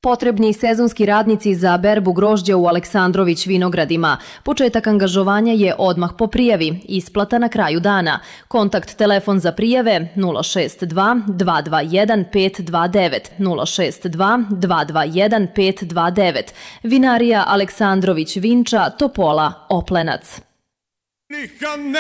Potrebni sezonski radnici za berbu grožđa u Aleksandrović vinogradima. Početak angažovanja je odmah po prijavi, isplata na kraju dana. Kontakt telefon za prijave 062 221 529 062 221 529. Vinarija Aleksandrović Vinča, Topola, Oplenac.